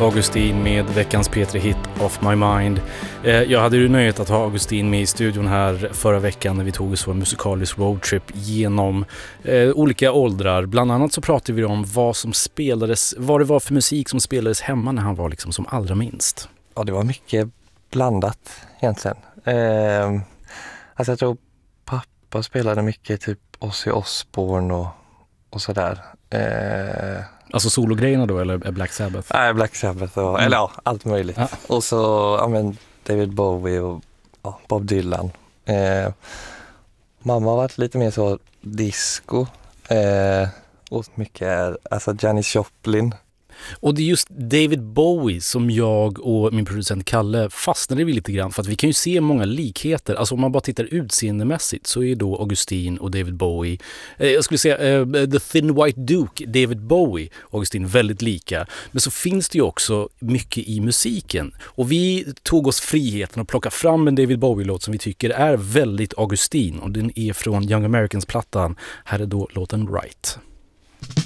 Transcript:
Augustin med veckans P3-hit Off My Mind. Jag hade ju nöjet att ha Augustin med i studion här förra veckan när vi tog oss på en musikalisk roadtrip genom olika åldrar. Bland annat så pratade vi om vad det var för musik som spelades hemma när han var liksom som allra minst. Ja, det var mycket blandat egentligen. Alltså jag tror pappa spelade mycket typ Ozzy Osbourne och sådär. Alltså sologrejerna då, eller Black Sabbath? Nej, Black Sabbath eller ja, allt möjligt. Ja. Och så David Bowie och Bob Dylan. Mamma har varit lite mer så disco och mycket, alltså Janis Joplin. Och det är just David Bowie som jag och min producent Kalle fastnade vid lite grann, för att vi kan ju se många likheter. Alltså om man bara tittar utseendemässigt så är då Augustin och David Bowie, jag skulle säga The Thin White Duke, David Bowie och Augustin väldigt lika. Men så finns det ju också mycket i musiken. Och vi tog oss friheten att plocka fram en David Bowie-låt som vi tycker är väldigt Augustin, och den är från Young Americans-plattan. Här är då låten Right.